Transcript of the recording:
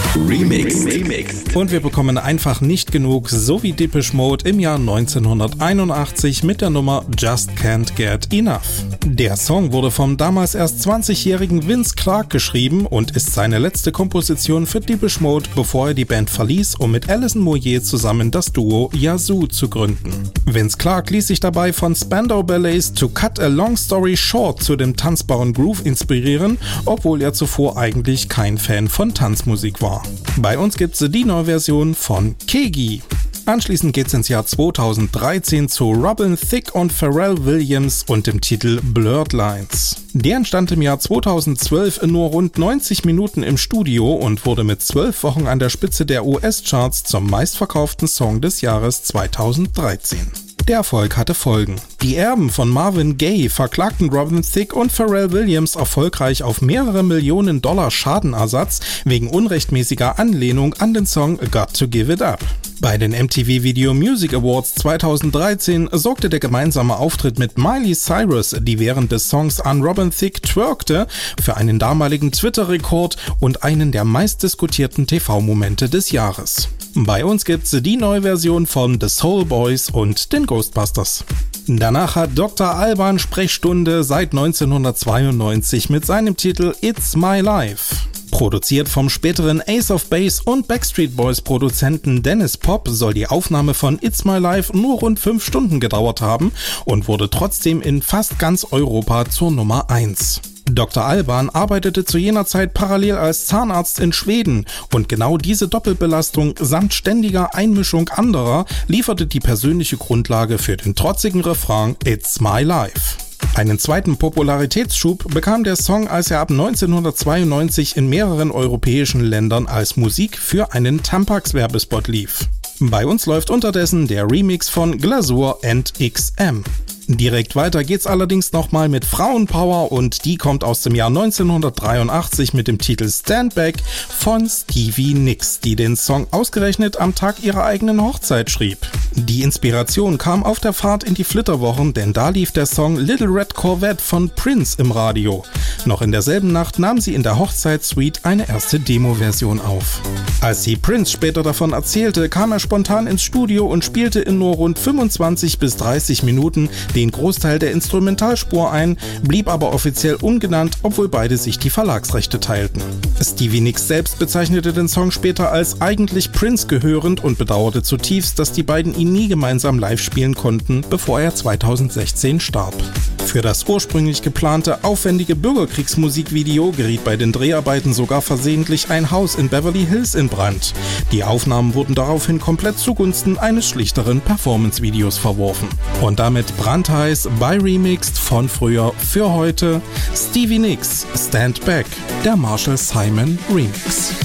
Remix. Und wir bekommen einfach nicht genug, so wie Depeche Mode im Jahr 1981 mit der Nummer Just Can't Get Enough. Der Song wurde vom damals erst 20-jährigen Vince Clarke geschrieben und ist seine letzte Komposition für Depeche Mode, bevor er die Band verließ, um mit Alison Moyet zusammen das Duo Yazoo zu gründen. Vince Clarke ließ sich dabei von Spandau Ballets To Cut a Long Story Short zu dem tanzbaren Groove inspirieren, obwohl er zuvor eigentlich kein Fan von Tanzmusik war. Bei uns gibt's die neue Version von Kegi. Anschließend geht's ins Jahr 2013 zu Robin Thicke und Pharrell Williams und dem Titel Blurred Lines. Der entstand im Jahr 2012 in nur rund 90 Minuten im Studio und wurde mit 12 Wochen an der Spitze der US-Charts zum meistverkauften Song des Jahres 2013. Der Erfolg hatte Folgen. Die Erben von Marvin Gaye verklagten Robin Thicke und Pharrell Williams erfolgreich auf mehrere Millionen Dollar Schadenersatz wegen unrechtmäßiger Anlehnung an den Song Got to Give It Up. Bei den MTV Video Music Awards 2013 sorgte der gemeinsame Auftritt mit Miley Cyrus, die während des Songs an Robin Thicke twerkte, für einen damaligen Twitter-Rekord und einen der meistdiskutierten TV-Momente des Jahres. Bei uns gibt's die neue Version von The Soul Boys und den Ghostbusters. Danach hat Dr. Alban Sprechstunde seit 1992 mit seinem Titel It's My Life. Produziert vom späteren Ace of Base und Backstreet Boys Produzenten Dennis Pop soll die Aufnahme von It's My Life nur rund 5 Stunden gedauert haben und wurde trotzdem in fast ganz Europa zur Nummer 1. Dr. Alban arbeitete zu jener Zeit parallel als Zahnarzt in Schweden und genau diese Doppelbelastung samt ständiger Einmischung anderer lieferte die persönliche Grundlage für den trotzigen Refrain It's My Life. Einen zweiten Popularitätsschub bekam der Song, als er ab 1992 in mehreren europäischen Ländern als Musik für einen Tampax-Werbespot lief. Bei uns läuft unterdessen der Remix von Glasur and XM. Direkt weiter geht's allerdings nochmal mit Frauenpower und die kommt aus dem Jahr 1983 mit dem Titel Stand Back von Stevie Nicks, die den Song ausgerechnet am Tag ihrer eigenen Hochzeit schrieb. Die Inspiration kam auf der Fahrt in die Flitterwochen, denn da lief der Song Little Red Corvette von Prince im Radio. Noch in derselben Nacht nahm sie in der Hochzeitssuite eine erste Demo-Version auf. Als sie Prince später davon erzählte, kam er spontan ins Studio und spielte in nur rund 25 bis 30 Minuten den Großteil der Instrumentalspur ein, blieb aber offiziell ungenannt, obwohl beide sich die Verlagsrechte teilten. Stevie Nicks selbst bezeichnete den Song später als eigentlich Prince gehörend und bedauerte zutiefst, dass die beiden ihn nie gemeinsam live spielen konnten, bevor er 2016 starb. Für das ursprünglich geplante, aufwendige Bürgerkriegsmusikvideo geriet bei den Dreharbeiten sogar versehentlich ein Haus in Beverly Hills in Brand. Die Aufnahmen wurden daraufhin komplett zugunsten eines schlichteren Performance-Videos verworfen. Und damit brandheiß bei Remixed von früher für heute Stevie Nicks Stand Back, der Marshall Simon Remix.